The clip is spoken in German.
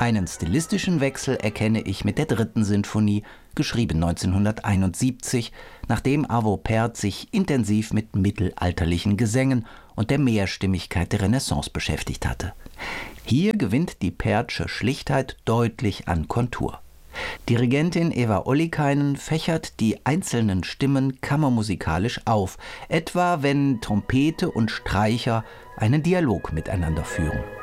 Einen stilistischen Wechsel erkenne ich mit der 3. Sinfonie, geschrieben 1971, nachdem Arvo Pärt sich intensiv mit mittelalterlichen Gesängen und der Mehrstimmigkeit der Renaissance beschäftigt hatte. Hier gewinnt die Pärtsche Schlichtheit deutlich an Kontur. Dirigentin Eva Ollikainen fächert die einzelnen Stimmen kammermusikalisch auf, etwa wenn Trompete und Streicher einen Dialog miteinander führen.